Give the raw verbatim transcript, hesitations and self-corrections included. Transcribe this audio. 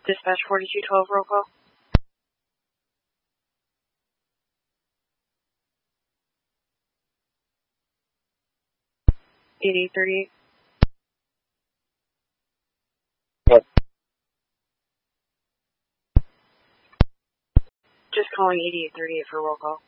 Dispatch forty-two twelve, roll call. eighty-eight thirty-eight. What? Just calling eighty-eight thirty-eight for roll call.